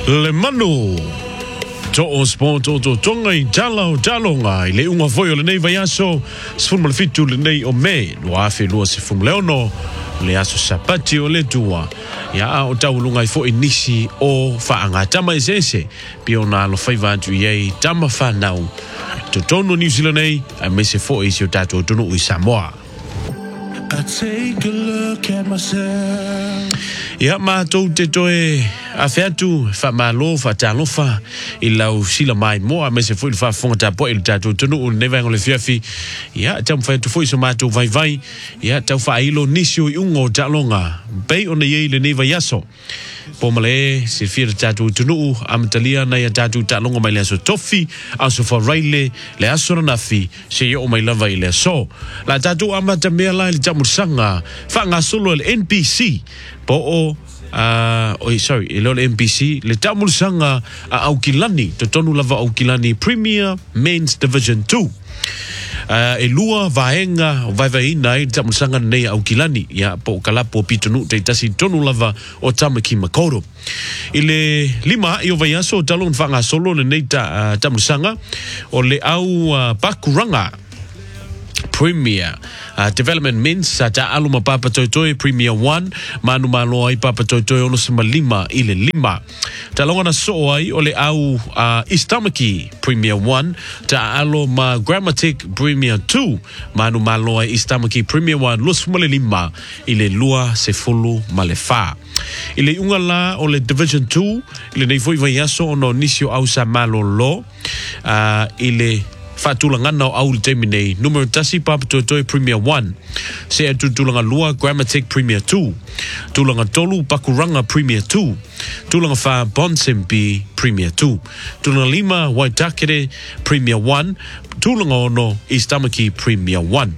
Le manu to o sport to tonga I talonga I le unga foi o le nei vai aso sfum le fitu le nei o me lo afe lo se fum leono le aso sapati o le tua ya o taulunga I foi nisi o faanga tama esese piona lo faiva tu ye tama fa nau to tono New Zealand nei a me se foi se o tato tono I Samoa. I take a look at myself. Ia mātou te toe a whiatu, wha mālo, wha tālofa, I lau sila mai moa, me se fui wha whonga tā poe, tā tō tunu, o newa ngole whiawhi. Ia, tau mwhaitu fui so mātou vai vai, ia, tau wha ailo nisio I ungo tā longa, bei o na iei le newa yaso. Pomale, se whira tātou tunu, amatalia na ia tātou tā longa mai le aso tofi, aso wharaile, le aso ranafi, se ia o mai lava I le aso. La tātou amata mea lai le tamursanga, wha ngā solo le NPC, po o le MPC le tamursanga a Aukilani to tonu lava Aukilani Premier Men's Division 2 e lua vaenga o vaivaina I tamursanga nei Aukilani ia po kalapo pitonu te tasi tonu lava o Tamaki Makoro I le lima I o vaiaso talon whanga solo le nei tamursanga o le au Pakuranga Premier Development Men's ta aluma papa toitoi Premier 1 manu malo ai papa toitoi ono sama lima I le lima talonga na so ai o le au East Tamaki Premier 1 ta aluma Grammatic Premier 2 manu malo ai East Tamaki Premier 1 lo sama le lima I le lua se fulu malefa I le unga la o le Division 2 I le nei foi vai aso ono nisio au sa malo lo I le Fatulangana o au te minei numero tasi papa toitoi Premier 1 se atu tulanga lua Grammatic Premier 2 tulanga tolu Pakuranga Premier 2 tulanga fa Bonsempi Premier 2 tulanga lima Waitakere Premier 1 tulanga ono East Tamaki Premier 1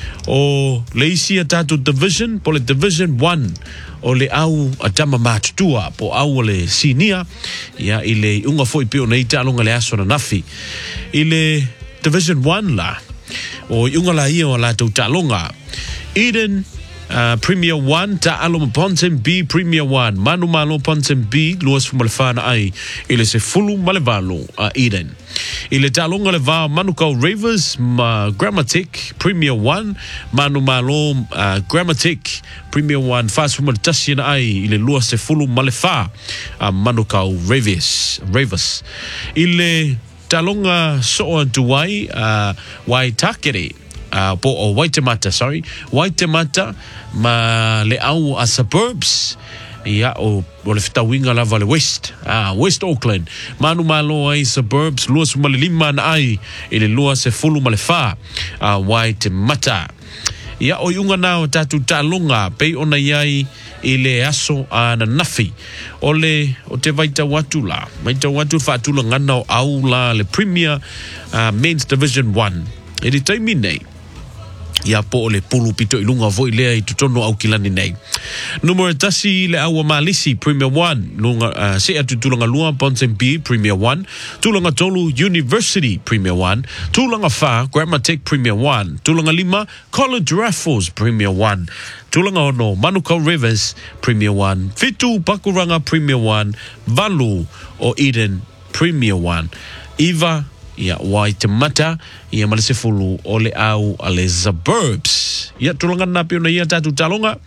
o leisia tatu Division po le Division 1 o le au atama matutua po au le sinia ia I le unga foi pio nei talonga le aso na nafi I le Division 1 la o iunga la ia o la tau talonga Eden Premier 1 ta aloma Ponsen B Premier 1 manu malo Ponsen B luas fumalefana ai ile se fulu malevalo Eden ile talonga le va manukau Ravers Grammatic Premier 1 manu malo Grammatic Premier 1 fast fumaltasina ai ile luas se fulu malefa manukau Ravers ile talonga so duai Waitakere po o Waitemata Waitemata ma le au a suburbs ia o le fitawinga lava le West Auckland manu malo ai suburbs luas malilima na ai ile lua se fulu malefa Waitemata ia o iunga nao tatu talonga pei ona iai I le aso na nafi o te vaita watu whaatula ngana o au la le Premier Men's Division 1 e di taimi nei ia po o le pulu pito ilunga voi lea I tutono Aukilani nei numero tasi le aua Malisi Premier 1 lunga se atu tulanga lua Ponsempi Premier 1 tulanga tolu University Premier 1 tulanga fa Grammatic Premier 1 tulanga lima College Raffles Premier 1 tulanga ono Manukau Rivers Premier 1 fitu Pakuranga Premier 1 valu o Eden Premier 1 Iva ia Waitemata ia malese fulu o le au ale suburbs ia tulanga na pio na ia tatu talonga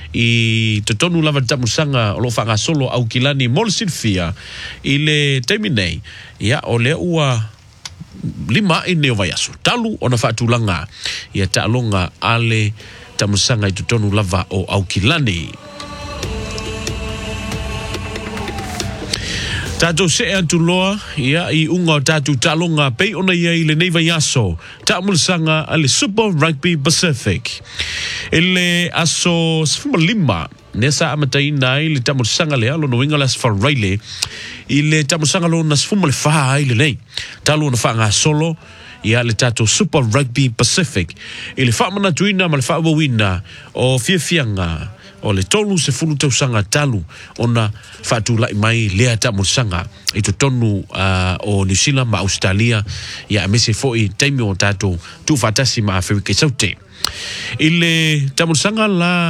I te tonu lava tamusanga o lo whanga solo Aukilani Molsinfia I le teiminei ia o le ua lima I neo vai aso talu o na whaatulanga ia talonga ale tamusanga I te tonu lava o Aukilani Tato se atu loa, ia I unga o tatu talonga pei ona ia I le neiva yaso, tamursanga ale Super Rugby Pacific. Ele aso sfuma lima, nesa amatai nai le tamursanga le alo no inga las wharaile, I le tamursanga lo na sfuma le wha le nei, talo na wha solo, ia le tato Super Rugby Pacific. Ele wha mana tuina ma le wha wawina o fiafianga, o le tolu se fulu tausanga talu ona fatulai mai lea tamusanga I to tonu o New Zealand ma Australia ia mese foi taimi o tato tu fatasi ma Afrika Saute I le tamusanga la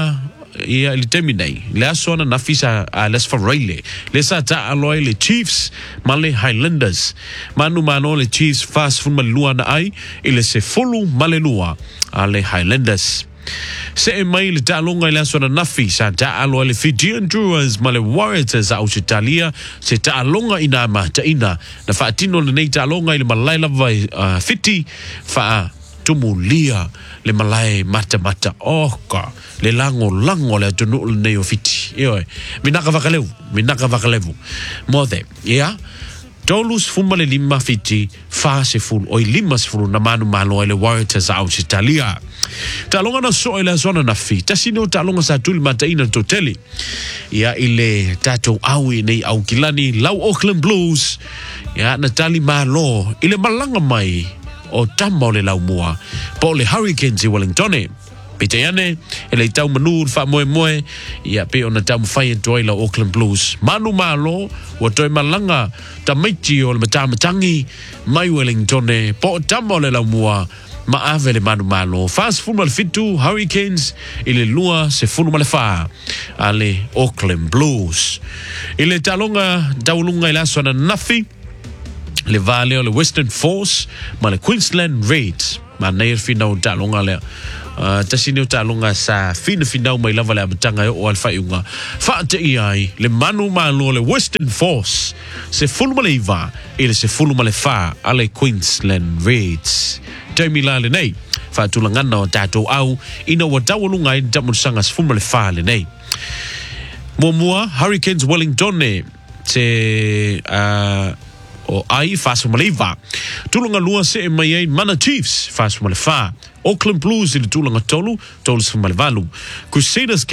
ia le terminate le asona na fisa les Faraile le sa ta aloy le Chiefs ma le Highlanders manu mano le Chiefs fast fun malua na ai ile se fulu malelua ale Highlanders se mai le talonga le asona na fisa ta aloy le Fijian Drewers ma le Warriors a Australia se ta alonga ina ma ta ina na fatino le nei talonga ile malaila vai fiti fa tumulia le malai mata oka le lango le tunu le nei ofiti io minaka vakalevu mode Tolus fuma le lima fiti fa se ful o lima se ful na manu malo le Warriors a Italia talonga na so ile zona na fi tasino talonga sa tul mataina toteli ia ile tato awi nei au kilani lau Auckland Blues ia Natali Malo ile malanga mai o tamo le lau mua po le Hurricanes i Wellington Pite yane, ele tau manur fa moe ia pe ona tau fai toi la Auckland Blues. Manu malo, wa toi malanga ta maiti o le matamatangi mai Wellington po tamo le lau mua ma ave le manu malo. Fast funu mal fitu Hurricanes ile lua se funu mal fa ale Auckland Blues. Ile talonga taulunga ila sona nafi le vale o le Western Force ma le Queensland Raids. Ma neir finau talonga le tasini talonga sa finau mai lava le abatanga o alfa iunga fa te iai le manu malo le Western Force se fulu maleva ele se fulu malefa ale Queensland Raids Jamie Lale nei fa tulangana o tato au ina wa tawalunga i tamusanga se fulu malefa le nei Momua Hurricanes Wellington te o ai fasu maleva tulunga lua se mai ai Mana Chiefs fasu malefa Auckland Blues i le tulanga tolu se malevalu Crusaders